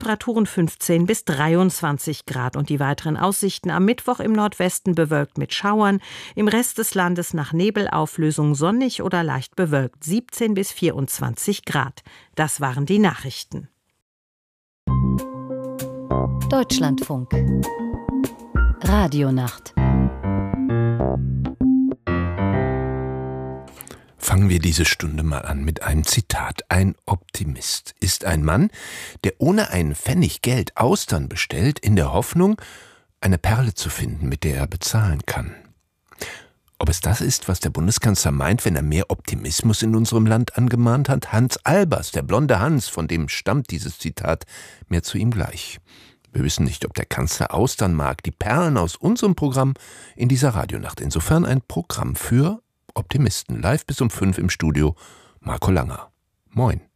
Temperaturen 15 bis 23 Grad und die weiteren Aussichten am Mittwoch im Nordwesten bewölkt mit Schauern, im Rest des Landes nach Nebelauflösung sonnig oder leicht bewölkt 17 bis 24 Grad. Das waren die Nachrichten. Deutschlandfunk Radionacht. Fangen wir diese Stunde mal an mit einem Zitat. Ein Optimist ist ein Mann, der ohne einen Pfennig Geld Austern bestellt, in der Hoffnung, eine Perle zu finden, mit der er bezahlen kann. Ob es das ist, was der Bundeskanzler meint, wenn er mehr Optimismus in unserem Land angemahnt hat? Hans Albers, der blonde Hans, von dem stammt dieses Zitat, mehr zu ihm gleich. Wir wissen nicht, ob der Kanzler Austern mag, die Perlen aus unserem Programm in dieser Radionacht. Insofern ein Programm für Optimisten. Live bis um 5 im Studio, Marco Langer. Moin.